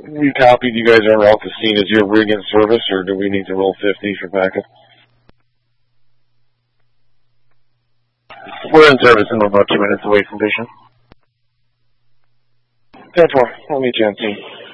We copied. You guys are off the scene. Is your rig in service, or do we need to roll 50 for backup? We're in service and we're about 2 minutes away from Vision. 10-4. I'll meet you on scene.